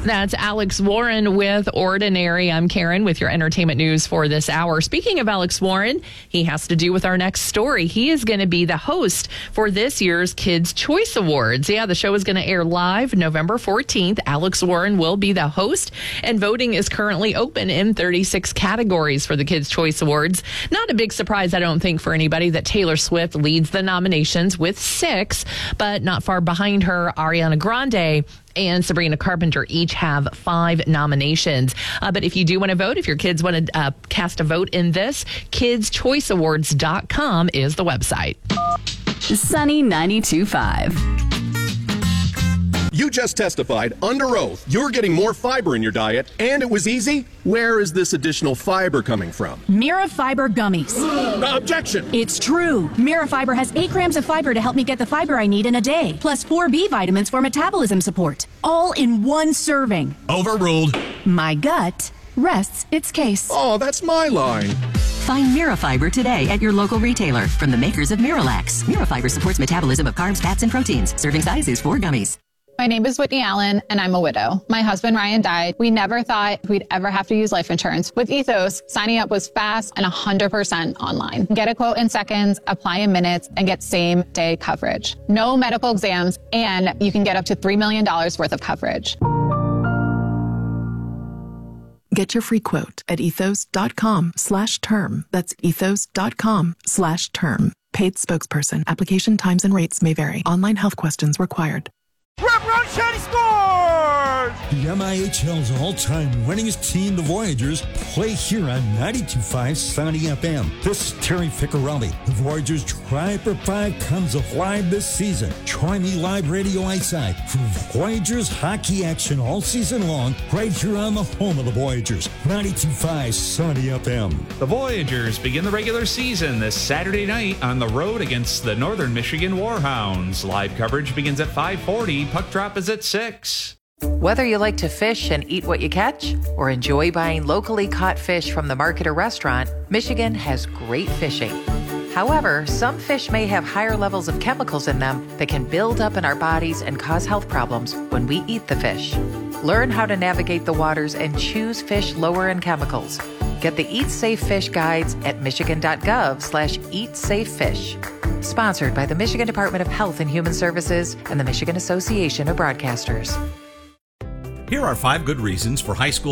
That's Alex Warren with Ordinary. I'm Karen with your entertainment news for this hour. Speaking of Alex Warren, he has to do with our next story. He is going to be the host for this year's Kids' Choice Awards. Yeah, the show is going to air live November 14th. Alex Warren will be the host, and voting is currently open in 36 categories for the Kids' Choice Awards. Not a big surprise, I don't think, for anybody that Taylor Swift leads the nominations with 6, but not far behind her, Ariana Grande and Sabrina Carpenter each have 5 nominations. But if you do want to vote, if your kids want to cast a vote in this, kidschoiceawards.com is the website. Sunny 92.5. You just testified under oath you're getting more fiber in your diet, and it was easy. Where is this additional fiber coming from? Mira Fiber Gummies. Objection! It's true. Mira Fiber has 8 grams of fiber to help me get the fiber I need in a day, plus 4 B vitamins for metabolism support. All in one serving. Overruled. My gut rests its case. Oh, that's my line. Find Mirafiber today at your local retailer from the makers of Miralax. Mirafiber supports metabolism of carbs, fats, and proteins. Serving size is 4 gummies. My name is Whitney Allen, and I'm a widow. My husband, Ryan, died. We never thought we'd ever have to use life insurance. With Ethos, signing up was fast and 100% online. Get a quote in seconds, apply in minutes, and get same-day coverage. No medical exams, and you can get up to $3 million worth of coverage. Get your free quote at ethos.com/term. That's ethos.com/term. Paid spokesperson. Application times and rates may vary. Online health questions required. Run, Shady scores! The MIHL's all-time winningest team, the Voyagers, play here on 92.5 Sunny FM. This is Terry Ficcarelli. The Voyagers Try for 5 comes alive this season. Try Me Live Radio Eyeside for Voyagers hockey action all season long, right here on the home of the Voyagers, 92.5 Sunny FM. The Voyagers begin the regular season this Saturday night on the road against the Northern Michigan Warhounds. Live coverage begins at 5:40. Puck drop is at 6. Whether you like to fish and eat what you catch or enjoy buying locally caught fish from the market or restaurant, Michigan has great fishing. However, some fish may have higher levels of chemicals in them that can build up in our bodies and cause health problems when we eat the fish. Learn how to navigate the waters and choose fish lower in chemicals. Get the Eat Safe Fish guides at michigan.gov/eatsafefish. Sponsored by the Michigan Department of Health and Human Services and the Michigan Association of Broadcasters. Here are 5 good reasons for high school